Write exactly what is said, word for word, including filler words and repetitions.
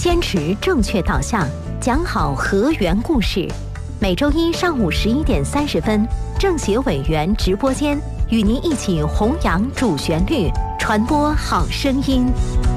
坚持正确导向，讲好河源故事。每周一上午十一点三十分，政协委员直播间与您一起弘扬主旋律，传播好声音。